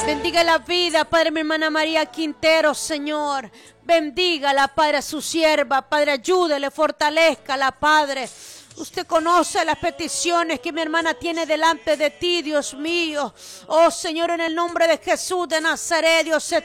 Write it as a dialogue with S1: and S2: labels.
S1: Bendiga la vida, Padre, mi hermana María Quintero, Señor. Bendígala, Padre, a su sierva. Padre, ayúdele, fortalezcala, Padre. Usted conoce las peticiones que mi hermana tiene delante de ti, Dios mío. Oh, Señor, en el nombre de Jesús de Nazaret, Dios